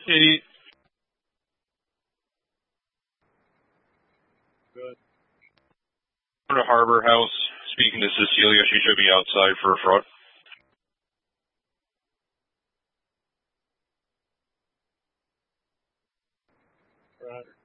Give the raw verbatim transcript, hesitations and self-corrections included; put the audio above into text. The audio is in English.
Hey, Good. to Harbor House, speaking to Cecilia. She should be outside for a fraud. Roger.